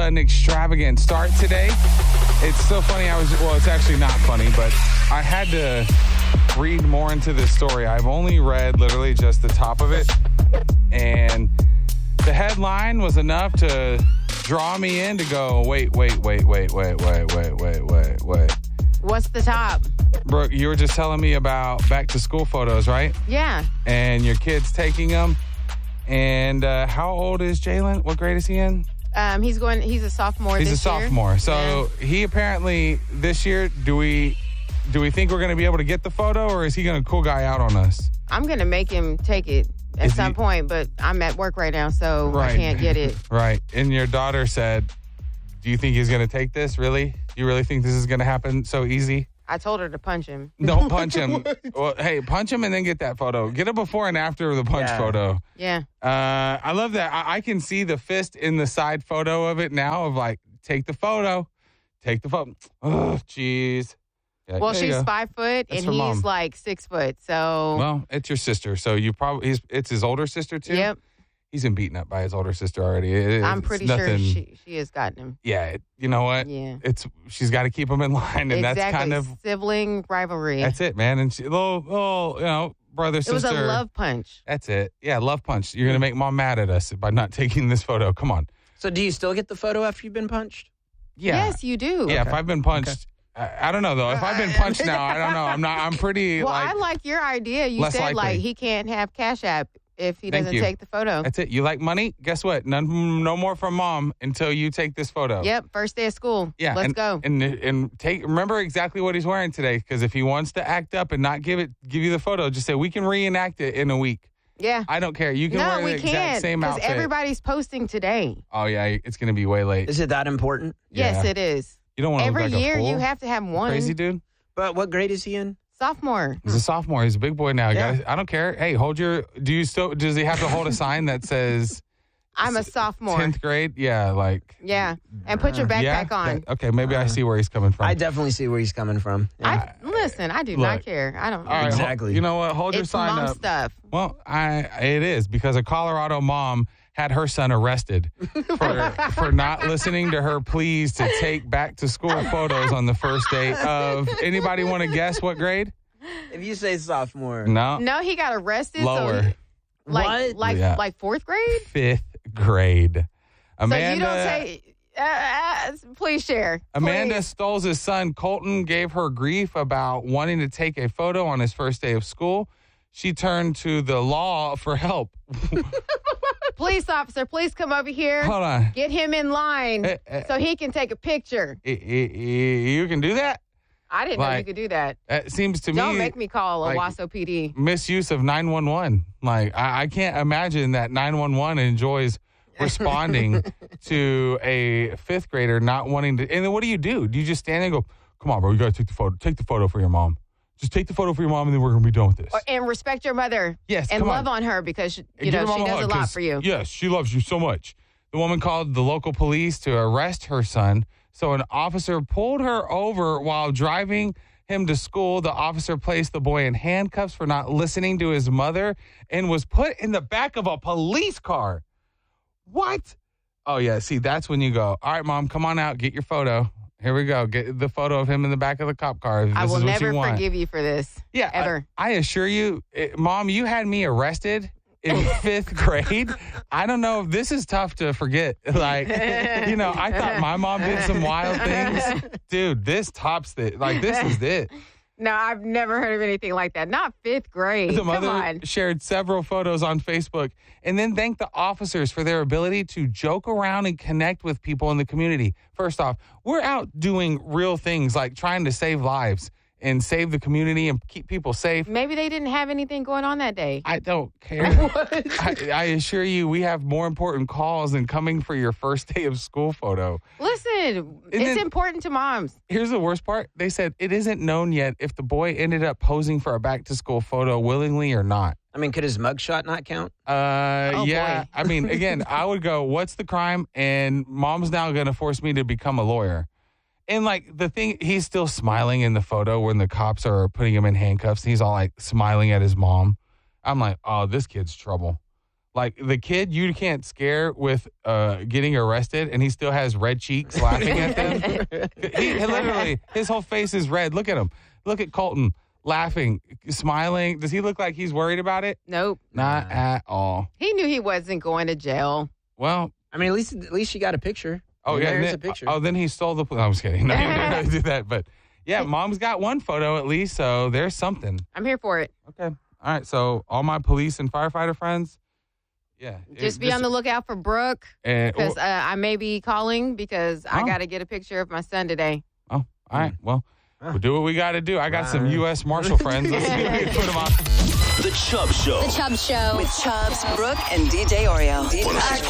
an extravagant start today. It's so funny. It's actually not funny, but I had to read more into this story. I've only read literally just the top of it. And the headline was enough to draw me in to go, wait. What's the top? Brooke, you were just telling me about back to school photos, right? Yeah. And your kid's taking them. And how old is Jalen? What grade is he in? He's a sophomore this year. He's a sophomore. So he apparently, this year, do we think we're going to be able to get the photo, or is he going to cool guy out on us? I'm going to make him take it at some point, but I'm at work right now, so I can't get it. Right. And your daughter said, do you think he's going to take this? Really? You really think this is going to happen so easy? I told her to punch him. Don't punch him. Well, hey, punch him and then get that photo. Get a before and after of the punch photo. Yeah. I love that. I can see the fist in the side photo of it now of like, take the photo. Take the photo. Oh, jeez. Like, well, she's 5 foot and he's like 6 foot. So. Well, it's your sister. So it's his older sister too? Yep. He's been beaten up by his older sister already. I'm pretty sure she has gotten him. Yeah, you know what? Yeah, she's got to keep him in line, and that's kind of sibling rivalry. That's it, man. And little brother sister. It was a love punch. That's it. Yeah, love punch. You're gonna make mom mad at us by not taking this photo. Come on. So, do you still get the photo after you've been punched? Yeah. Yes, you do. Yeah, if I've been punched. Okay. I don't know though. If I've been punched now, I don't know. I'm pretty. Well, I like your idea. You said like he can't have Cash App if he doesn't take the photo. That's it. You like money? Guess what? No more from mom until you take this photo. Yep. First day of school. Yeah. Let's go. And remember exactly what he's wearing today, because if he wants to act up and not give you the photo, just say we can reenact it in a week. Yeah. I don't care. You can wear the exact same outfit. Because everybody's posting today. Oh yeah, it's going to be way late. Is it that important? Yes, it is. You don't want to look like every year a fool. You have to have one. Crazy dude. But what grade is he in? Sophomore. He's a sophomore. He's a big boy now. Yeah. I don't care. Hey, does he have to hold a sign that says I'm a sophomore. 10th grade? Yeah, like. Yeah. And put your backpack on. Okay, maybe I see where he's coming from. I definitely see where he's coming from. Yeah. I do not care. I don't. All right, exactly. You know what? Hold your sign mom up. Stuff. Well, it is, because a Colorado mom had her son arrested for not listening to her pleas to take back to school photos on the first day of. Anybody want to guess what grade? If you say sophomore. No, he got arrested. Lower. So like fourth grade? 5th grade. Amanda, so you don't say, please share. Amanda Stoles' son, Colton, gave her grief about wanting to take a photo on his first day of school. She turned to the law for help. Police officer, please come over here. Hold on. Get him in line so he can take a picture. You can do that? I didn't know you could do that. It seems to me. Don't make me call Owasso PD. Misuse of 911. Like, I can't imagine that 911 enjoys responding to a 5th grader not wanting to. And then what do? Do you just stand there and go, come on, bro, you got to take the photo. Take the photo for your mom. Just take the photo for your mom, and then we're going to be done with this. And respect your mother. Yes, and love on her, because she does a lot for you. Yes, she loves you so much. The woman called the local police to arrest her son. So an officer pulled her over while driving him to school. The officer placed the boy in handcuffs for not listening to his mother and was put in the back of a police car. What? Oh, yeah. See, that's when you go, all right, Mom, come on out. Get your photo. Here we go. Get the photo of him in the back of the cop car. I will never forgive you for this. Yeah. Ever. I assure you, Mom, you had me arrested in 5th grade. I don't know if this is tough to forget. Like, I thought my mom did some wild things. Dude, this tops it. Like, this is it. No, I've never heard of anything like that. Not 5th grade. The mother shared several photos on Facebook and then thanked the officers for their ability to joke around and connect with people in the community. First off, we're out doing real things like trying to save lives and save the community and keep people safe. Maybe they didn't have anything going on that day. I don't care. I assure you, we have more important calls than coming for your first day of school photo. Listen, it's important to moms. Here's the worst part. They said it isn't known yet if the boy ended up posing for a back-to-school photo willingly or not. I mean, could his mugshot not count? Yeah. Boy. I mean, again, I would go, what's the crime? And mom's now going to force me to become a lawyer. And, like, the thing, he's still smiling in the photo when the cops are putting him in handcuffs. He's all, like, smiling at his mom. I'm like, oh, this kid's trouble. Like the kid you can't scare with getting arrested, and he still has red cheeks laughing at them. He literally, his whole face is red. Look at him. Look at Colton laughing, smiling. Does he look like he's worried about it? Nope. Not at all. He knew he wasn't going to jail. Well, I mean, at least you got a picture. oh yeah, There's then, a picture. oh then he stole the. No, I was kidding. No, he didn't really do that, but yeah, mom's got one photo at least, so there's something. I'm here for it. Okay, all right. So all my police and firefighter friends, yeah, Just be on the lookout for Brooke, because oh, I may be calling because I got to get a picture of my son today. all right. Well, we'll do what we got to do. I got some Right. U.S. Marshal friends. Let's see if we can put them on. The Chubb Show. The Chubb Show. With Chubbs, Brooke, and DJ Oreo.